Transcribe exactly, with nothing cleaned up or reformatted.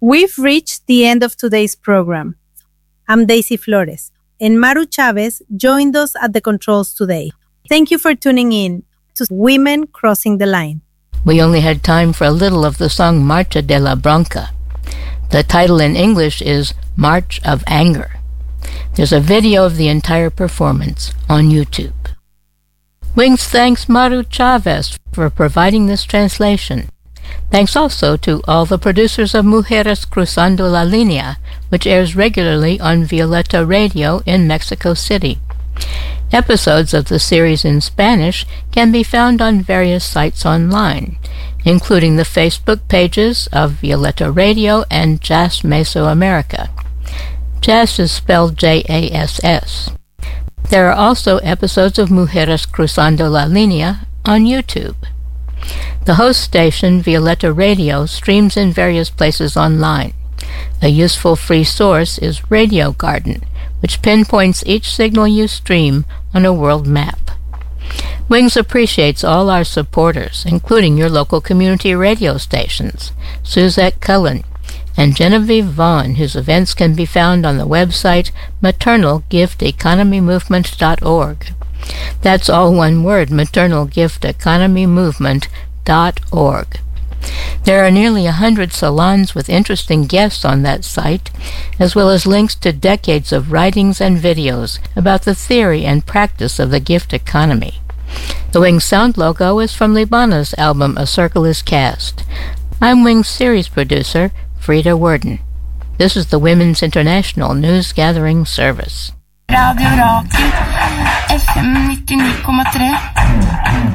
We've reached the end of today's program. I'm Daisy Flores, and Maru Chavez joined us at the controls today. Thank you for tuning in to Women Crossing the Line. We only had time for a little of the song Marcha de la Bronca. The title in English is March of Anger. There's a video of the entire performance on YouTube. Wings thanks Maru Chavez for providing this translation. Thanks also to all the producers of Mujeres Cruzando la Línea, which airs regularly on Violeta Radio in Mexico City. Episodes of the series in Spanish can be found on various sites online, including the Facebook pages of Violeta Radio and Jazz Mesoamerica. Jazz is spelled J A S S. There are also episodes of Mujeres Cruzando la Línea on YouTube. The host station, Violeta Radio, streams in various places online. A useful free source is Radio Garden, which pinpoints each signal you stream on a world map. Wings appreciates all our supporters, including your local community radio stations, Suzette Cullen, and Genevieve Vaughn, whose events can be found on the website maternal gift economy movement dot org. That's all one word, maternal gift economy movement dot org. There are nearly a hundred salons with interesting guests on that site, as well as links to decades of writings and videos about the theory and practice of the gift economy. The Wings sound logo is from Libana's album A Circle is Cast. I'm Wings series producer Frida Worden. This is the Women's International News Gathering Service. Radio Rakel F M ninety-nine komma tre